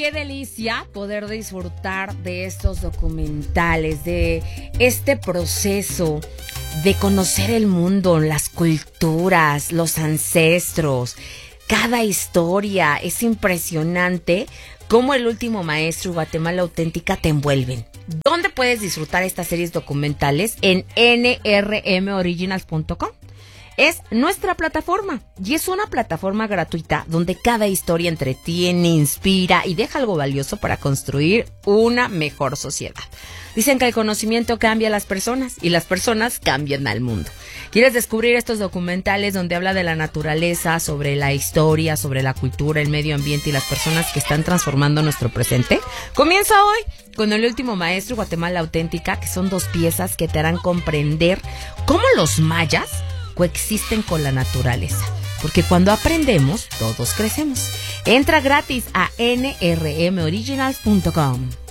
qué delicia poder disfrutar de estos documentales, de este proceso de conocer el mundo, las culturas, los ancestros. Cada historia es impresionante cómo El Último Maestro y Guatemala Auténtica te envuelven. ¿Dónde puedes disfrutar estas series documentales? En nrmoriginals.com. Es nuestra plataforma y es una plataforma gratuita donde cada historia entretiene, inspira y deja algo valioso para construir una mejor sociedad. Dicen que el conocimiento cambia a las personas y las personas cambian al mundo. ¿Quieres descubrir estos documentales donde habla de la naturaleza, sobre la historia, sobre la cultura, el medio ambiente y las personas que están transformando nuestro presente? Comienza hoy con El Último Maestro y Guatemala Auténtica, que son 2 piezas que te harán comprender cómo los mayas coexisten con la naturaleza, porque cuando aprendemos, todos crecemos. Entra gratis a nrmoriginals.com.